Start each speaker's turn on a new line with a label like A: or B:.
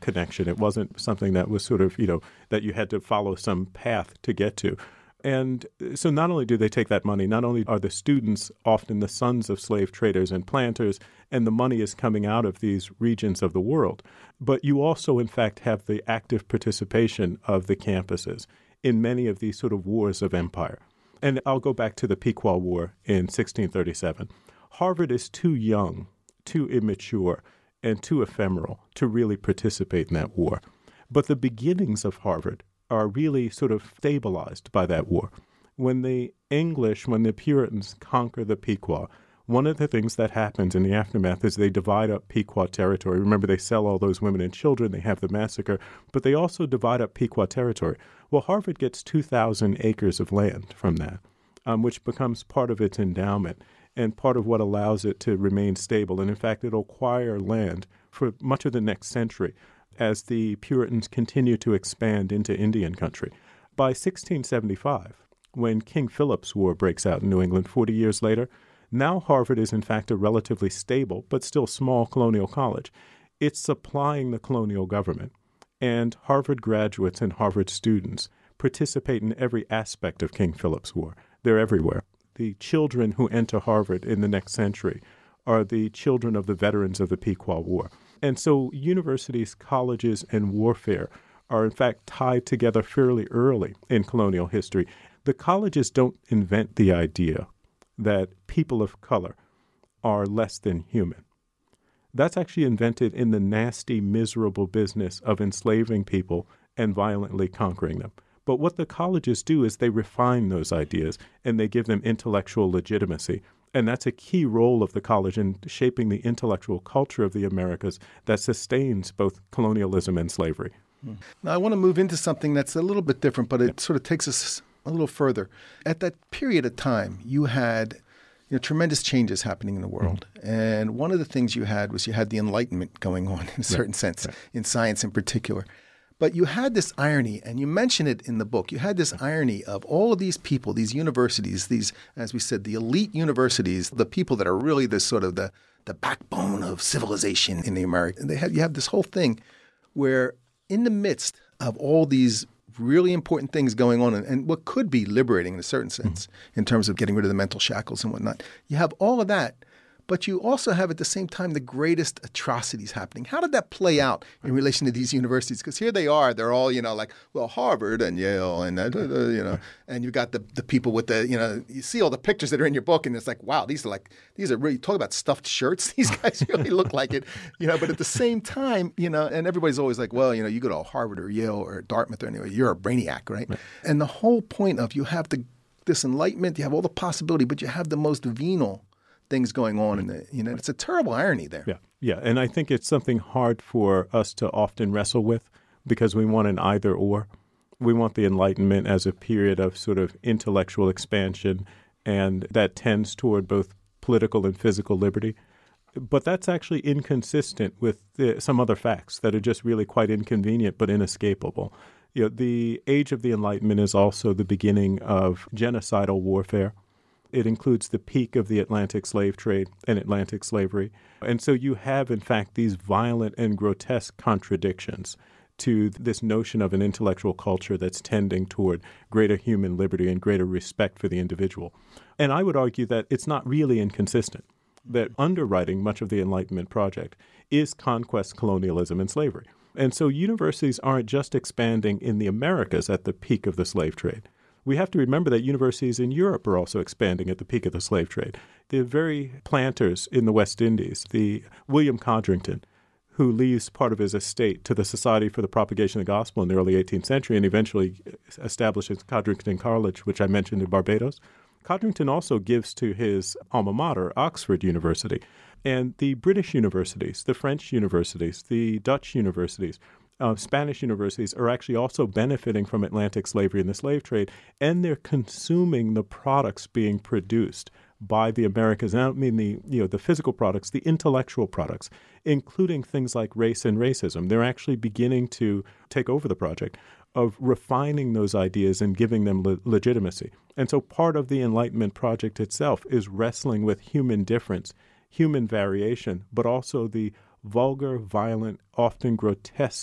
A: connection. It wasn't something that was sort of, that you had to follow some path to get to. And so not only do they take that money, not only are the students often the sons of slave traders and planters, and the money is coming out of these regions of the world, but you also, in fact, have the active participation of the campuses in many of these sort of wars of empire. And I'll go back to the Pequot War in 1637. Harvard is too young, too immature, and too ephemeral to really participate in that war. But the beginnings of Harvard are really sort of stabilized by that war. When the Puritans conquer the Pequot, one of the things that happens in the aftermath is they divide up Pequot territory. Remember, they sell all those women and children, they have the massacre, but they also divide up Pequot territory. Well, Harvard gets 2,000 acres of land from that, which becomes part of its endowment and part of what allows it to remain stable. And in fact, it'll acquire land for much of the next century as the Puritans continue to expand into Indian country. By 1675, when King Philip's War breaks out in New England 40 years later, now Harvard is in fact a relatively stable but still small colonial college. It's supplying the colonial government, and Harvard graduates and Harvard students participate in every aspect of King Philip's War. They're everywhere. The children who enter Harvard in the next century are the children of the veterans of the Pequot War. And so universities, colleges, and warfare are in fact tied together fairly early in colonial history. The colleges don't invent the idea that people of color are less than human. That's actually invented in the nasty, miserable business of enslaving people and violently conquering them. But what the colleges do is they refine those ideas and they give them intellectual legitimacy. And that's a key role of the college in shaping the intellectual culture of the Americas that sustains both colonialism and slavery.
B: Now, I want to move into something that's a little bit different, but it sort of takes us a little further. At that period of time, you had tremendous changes happening in the world. Mm-hmm. And one of the things you had was the Enlightenment going on in a certain sense, in science in particular. But you had this irony, and you mention it in the book. You had this irony of all of these people, these universities, these, as we said, the elite universities, the people that are really the sort of the backbone of civilization in the American. You have this whole thing where in the midst of all these really important things going on and what could be liberating in a certain sense in terms of getting rid of the mental shackles and whatnot, you have all of that. But you also have at the same time the greatest atrocities happening. How did that play out in relation to these universities? Because here they are, they're all, Harvard and Yale and, and you've got the people with you see all the pictures that are in your book and it's like, wow, these are really, talk about stuffed shirts. These guys really look like it, but at the same time, and everybody's always like, well, you go to Harvard or Yale or Dartmouth or anyway, you're a brainiac, right? And the whole point of you have this enlightenment, you have all the possibility, but you have the most venal things going on in it's a terrible irony there.
A: Yeah. And I think it's something hard for us to often wrestle with because we want an either or. We want the Enlightenment as a period of sort of intellectual expansion, and that tends toward both political and physical liberty. But that's actually inconsistent with some other facts that are just really quite inconvenient but inescapable. The age of the Enlightenment is also the beginning of genocidal warfare. It includes the peak of the Atlantic slave trade and Atlantic slavery. And so you have, in fact, these violent and grotesque contradictions to this notion of an intellectual culture that's tending toward greater human liberty and greater respect for the individual. And I would argue that it's not really inconsistent, that underwriting much of the Enlightenment project is conquest, colonialism, and slavery. And so universities aren't just expanding in the Americas at the peak of the slave trade. We have to remember that universities in Europe are also expanding at the peak of the slave trade. The very planters in the West Indies, the William Codrington, who leaves part of his estate to the Society for the Propagation of the Gospel in the early 18th century and eventually establishes Codrington College, which I mentioned in Barbados. Codrington also gives to his alma mater, Oxford University. And the British universities, the French universities, the Dutch universities, Spanish universities are actually also benefiting from Atlantic slavery and the slave trade, and they're consuming the products being produced by the Americas. And I don't mean the physical products, the intellectual products, including things like race and racism. They're actually beginning to take over the project of refining those ideas and giving them legitimacy. And so part of the Enlightenment project itself is wrestling with human difference, human variation, but also the vulgar, violent, often grotesque